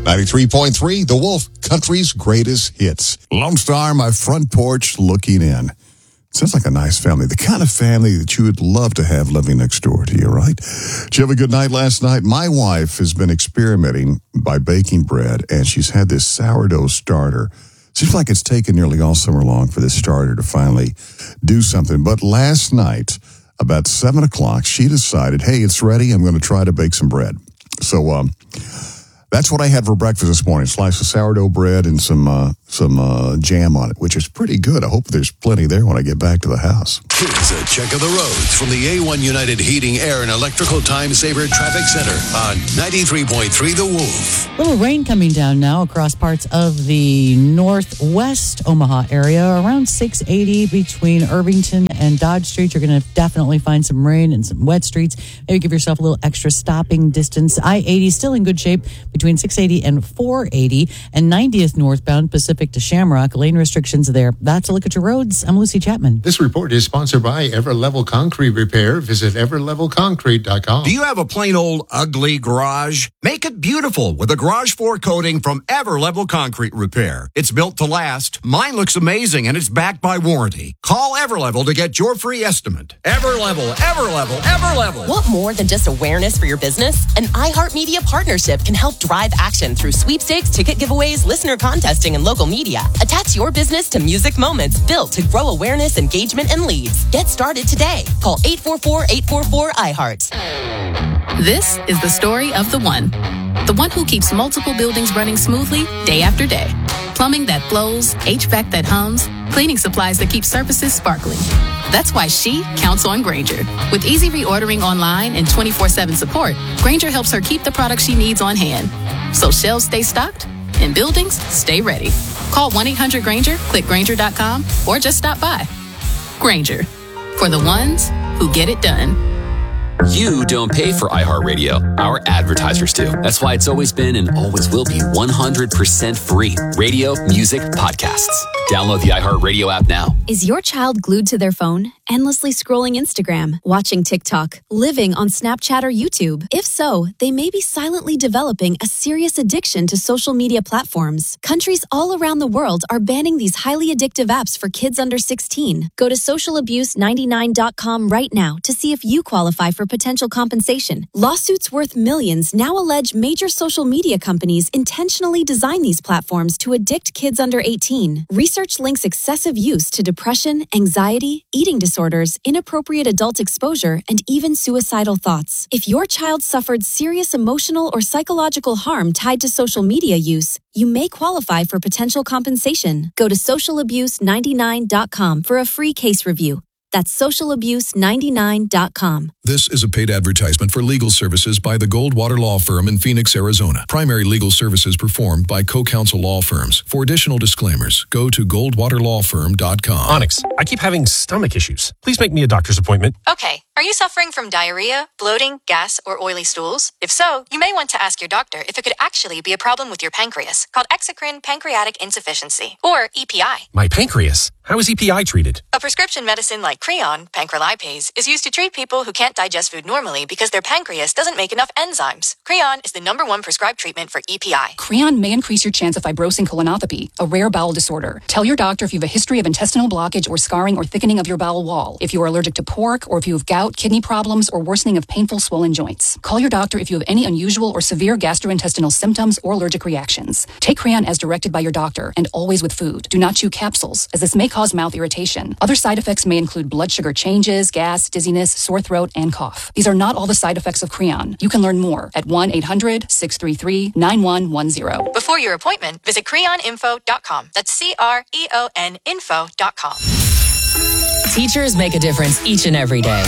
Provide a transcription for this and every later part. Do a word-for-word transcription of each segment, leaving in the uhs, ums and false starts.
ninety-three point three, The Wolf, country's greatest hits. Lone Star, my front porch looking in. Sounds like a nice family. The kind of family that you would love to have living next door to you, right? Did you have a good night last night? My wife has been experimenting by baking bread, and she's had this sourdough starter. Seems like it's taken nearly all summer long for this starter to finally do something. But last night, about seven o'clock, she decided, hey, it's ready. I'm going to try to bake some bread. So um, that's what I had for breakfast this morning. Slice of sourdough bread and some uh, some uh, jam on it, which is pretty good. I hope there's plenty there when I get back to the house. Here's a check of the roads from the A one United Heating, Air, and Electrical Time Saver Traffic Center on ninety-three point three The Wolf. A little rain coming down now across parts of the northwest Omaha area. Around six eighty between Irvington and Dodge Street. You're going to definitely find some rain and some wet streets. Maybe give yourself a little extra stopping distance. I eighty still in good shape between six eighty and four eighty, and ninetieth northbound Pacific to Shamrock. Lane restrictions there. That's a look at your roads. I'm Lucy Chapman. This report is sponsored by Everlevel Concrete Repair. Visit ever level concrete dot com. Do you have a plain old ugly garage? Make it beautiful with a garage floor coating from Everlevel Concrete Repair. It's built to last. Mine looks amazing, and it's backed by warranty. Call Everlevel to get your free estimate. Everlevel, Everlevel, Everlevel. Want more than just awareness for your business? An iHeartMedia partnership can help drive action through sweepstakes, ticket giveaways, listener contesting, and local media. Attach your business to music moments built to grow awareness, engagement, and leads. Get started today. Call eight four four, eight four four, I heart. This is the story of the one. The one who keeps multiple buildings running smoothly day after day. Plumbing that flows, H V A C that hums, cleaning supplies that keep surfaces sparkling. That's why she counts on Grainger. With easy reordering online and twenty-four seven support, Grainger helps her keep the products she needs on hand. So shelves stay stocked and buildings stay ready. Call one eight hundred Grainger, click Grainger dot com, or just stop by. Grainger, for the ones who get it done. You don't pay for iHeartRadio. Our advertisers do. That's why it's always been and always will be one hundred percent free. Radio, music, podcasts. Download the iHeartRadio app now. Is your child glued to their phone, endlessly scrolling Instagram, watching TikTok, living on Snapchat or YouTube? If so, they may be silently developing a serious addiction to social media platforms. Countries all around the world are banning these highly addictive apps for kids under sixteen. Go to social abuse ninety-nine dot com right now to see if you qualify for potential compensation. Lawsuits worth millions now allege major social media companies intentionally design these platforms to addict kids under eighteen. Research links excessive use to depression, anxiety, eating disorders, inappropriate adult exposure, and even suicidal thoughts. If your child suffered serious emotional or psychological harm tied to social media use, you may qualify for potential compensation. Go to social abuse ninety-nine dot com for a free case review. That's social abuse ninety-nine dot com. This is a paid advertisement for legal services by the Goldwater Law Firm in Phoenix, Arizona. Primary legal services performed by co-counsel law firms. For additional disclaimers, go to goldwater law firm dot com. Onyx, I keep having stomach issues. Please make me a doctor's appointment. Okay. Are you suffering from diarrhea, bloating, gas, or oily stools? If so, you may want to ask your doctor if it could actually be a problem with your pancreas, called exocrine pancreatic insufficiency, or E P I. My pancreas? How is E P I treated? A prescription medicine like Creon, pancrelipase, is used to treat people who can't digest food normally because their pancreas doesn't make enough enzymes. Creon is the number one prescribed treatment for E P I. Creon may increase your chance of fibrosing colonopathy, a rare bowel disorder. Tell your doctor if you have a history of intestinal blockage or scarring or thickening of your bowel wall, if you are allergic to pork, or if you have gout, kidney problems, or worsening of painful swollen joints. Call your doctor if you have any unusual or severe gastrointestinal symptoms or allergic reactions. Take Creon as directed by your doctor, and always with food. Do not chew capsules, as this may cause mouth irritation. Other side effects may include blood sugar changes, gas, dizziness, sore throat, and cough. These are not all the side effects of Creon. You can learn more at one eight hundred, six three three, nine one one zero. Before your appointment, visit creon info dot com. That's C R E O N info dot com. Teachers make a difference each and every day.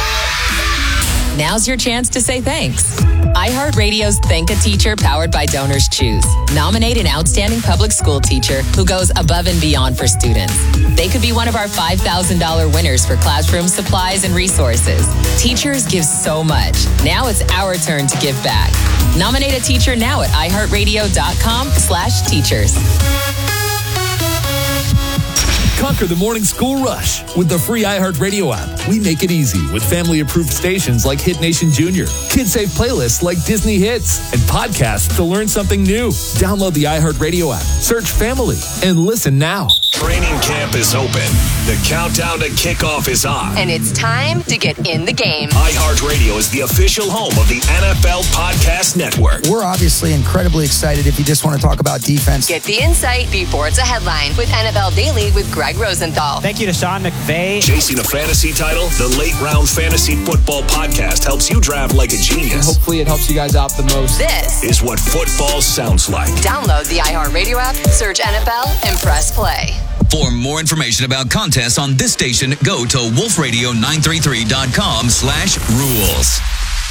Now's your chance to say thanks. iHeartRadio's Thank a Teacher, powered by Donors Choose. Nominate an outstanding public school teacher who goes above and beyond for students. They could be one of our five thousand dollars winners for classroom supplies and resources. Teachers give so much. Now it's our turn to give back. Nominate a teacher now at iHeartRadio dot com slash teachers. Conquer the morning school rush with the free iHeartRadio app. We make it easy with family-approved stations like Hit Nation Junior, kid-safe playlists like Disney Hits, and podcasts to learn something new. Download the iHeartRadio app, search Family, and listen now. Training camp is open. The countdown to kickoff is on. And it's time to get in the game. iHeartRadio is the official home of the N F L Podcast Network. We're obviously incredibly excited if you just want to talk about defense. Get the insight before it's a headline with N F L Daily with Greg Rosenthal. Thank you to Sean McVay. Chasing a fantasy title, the Late Round Fantasy Football Podcast helps you draft like a genius. And hopefully it helps you guys out the most. This is what football sounds like. Download the iHeartRadio app, search N F L, and press play. For more information about contests on this station, go to wolf radio nine three three dot com slash rules.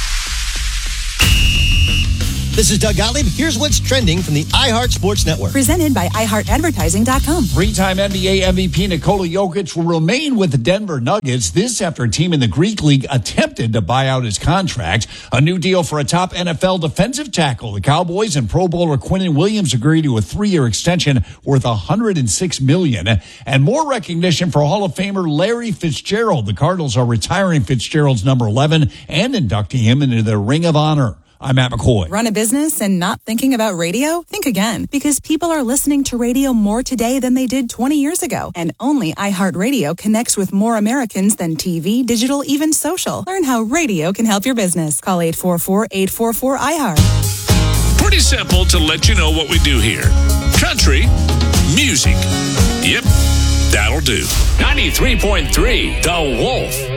This is Doug Gottlieb. Here's what's trending from the iHeart Sports Network. Presented by i heart advertising dot com. Three-time N B A M V P Nikola Jokic will remain with the Denver Nuggets. This after a team in the Greek League attempted to buy out his contract. A new deal for a top N F L defensive tackle. The Cowboys and Pro Bowler Quinnen Williams agreed to a three-year extension worth one hundred six million dollars. And more recognition for Hall of Famer Larry Fitzgerald. The Cardinals are retiring Fitzgerald's number eleven and inducting him into the Ring of Honor. I'm Matt McCoy. Run a business and not thinking about radio? Think again, because people are listening to radio more today than they did twenty years ago. And only iHeartRadio connects with more Americans than T V, digital, even social. Learn how radio can help your business. Call eight four four, eight four four, I heart. Pretty simple to let you know what we do here. Country, music. Yep, that'll do. ninety-three point three, The Wolf.